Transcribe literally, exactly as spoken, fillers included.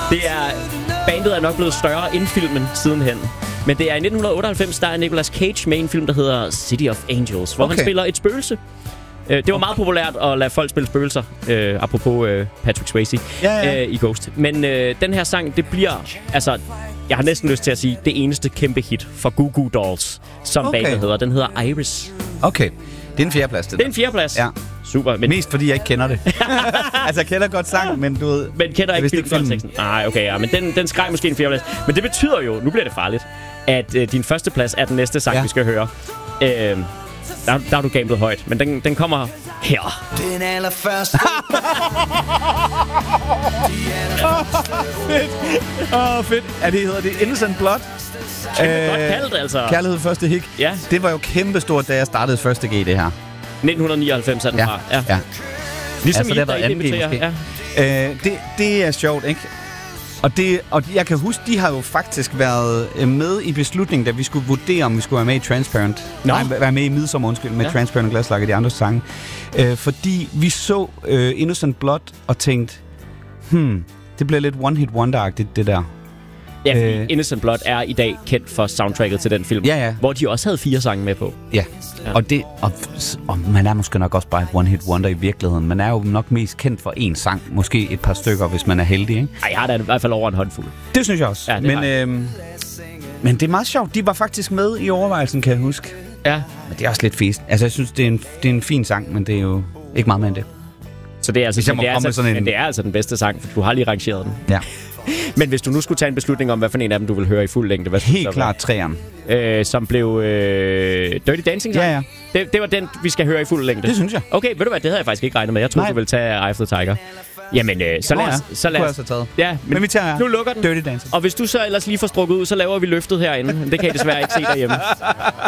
Det er... Bandet er nok blevet større end filmen sidenhen. Men det er i nitten otteoghalvfems, der er Nicolas Cage med en film, der hedder City of Angels, hvor okay. han spiller et spøgelse. Uh, det var meget populært at lade folk spille spøgelser, uh, apropos uh, Patrick Swayze ja, ja. Uh, i Ghost. Men uh, den her sang, det bliver... Altså, jeg har næsten lyst til at sige, det eneste kæmpe hit for Goo Goo Dolls, som okay. bandet hedder. Den hedder Iris. Okay. Det er en fjerdeplads, det Det er en fjerdeplads. Ja. Super. Men... Mest fordi jeg ikke kender det. Altså, jeg kender godt sang, men du ved... Men kender ikke filmkonteksten. Nej, okay, ja. Men den, den skreg måske en fjerdeplads. Men det betyder jo, nu bliver det farligt, at øh, din første plads er den næste sang, ja. vi skal høre. Øh, der, der har du gamblet højt, men den, den kommer her. Den allerførste. Åh, fedt. Åh, oh, fedt. Er det, hedder det Innocent Blood? Kæmpe øh, godt kaldt, altså. Kærlighed første hik. Ja. Det var jo kæmpestort, da jeg startede første G, det her. nitten nioghalvfems er den ja. fra. Ja. ja. Ligesom altså, I, der inviterer. Ja. Øh, det, det er sjovt, ikke? Og, det, og jeg kan huske, de har jo faktisk været med i beslutningen, da vi skulle vurdere, om vi skulle være med i Transparent. No. Nej, være med i Midsommar, undskyld, med ja. Transparent og Glaslag og de andre sange. Øh, fordi vi så øh, Innocent Blood og tænkte, hmm, det bliver lidt one-hit wonder-agtigt, det der. Ja, fordi øh, Innocent Blood er i dag kendt for soundtracket til den film, ja, ja. hvor de også havde fire sange med på. Ja, ja. Og, det, og, og man er måske nok også bare et one-hit wonder i virkeligheden. Man er jo nok mest kendt for én sang, måske et par stykker, hvis man er heldig, ikke? Ej, jeg har da i hvert fald over en håndfuld. Det synes jeg også. Ja, men, øhm, men det er meget sjovt. De var faktisk med i overvejelsen, kan jeg huske. Ja. Men det er også lidt fest. Altså, jeg synes, det er en, det er en fin sang, men det er jo ikke meget mere end det. Så det er altså, det er altså, sådan en... men det er altså den bedste sang, for du har lige rangeret den. Ja. Men hvis du nu skulle tage en beslutning om, hvad for en af dem, du vil høre i fuld længde, hvad helt klart træeren. Øh, som blev øh, Dirty Dancing sang? Ja, ja. Det, det var den, vi skal høre i fuld længde? Det synes jeg. Okay, ved du hvad, det havde jeg faktisk ikke regnet med. Jeg troede, Nej. du ville tage Eye of the Tiger. Jamen, øh, så lad os... Ja. Så lad os taget. Ja, men, men vi tager nu lukker den. Dirty Dancing. Og hvis du så ellers lige får strukket ud, så laver vi løftet herinde. Det kan I desværre ikke se derhjemme.